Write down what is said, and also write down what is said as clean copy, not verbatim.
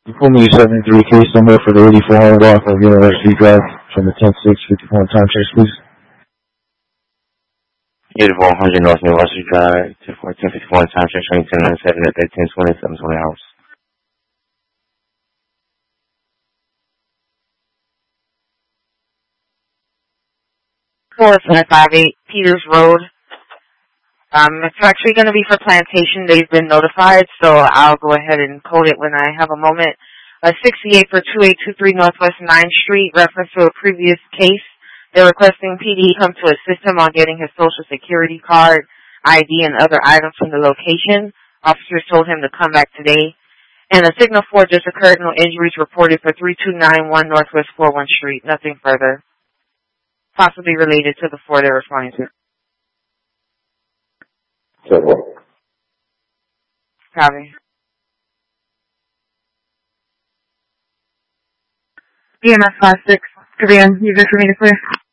You pulled me 73 case number for the 8400 block of University Drive from the 10651 time checks, please. 8400 North University Drive to 1451 time check, showing 1097 at 13:27 20 hours. Four 558 Peters Road. It's actually going to be for plantation. They've been notified, so I'll go ahead and code it when I have a moment. 68 for 2823 Northwest 9th Street, reference to a previous case. They're requesting PD come to assist him on getting his social security card, ID, and other items from the location. Officers told him to come back today. And a signal 4 just occurred. No injuries reported for 3291 Northwest 41st Street. Nothing further. Possibly related to the 4 they're responding to. Copy. EMS 56, Korean, user for me to clear.